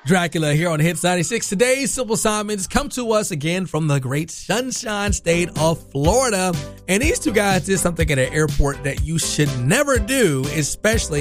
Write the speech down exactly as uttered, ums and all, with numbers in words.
Dracula here on Hits ninety-six. Today, Simple Simons come to us again from the great Sunshine State of Florida. And these two guys did something at an airport that you should never do, especially